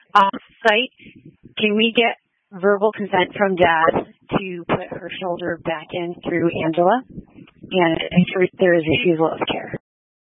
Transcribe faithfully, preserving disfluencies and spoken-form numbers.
off site, can we get verbal consent from Dad to put her shoulder back in through Angela? And I'm sure there is issues with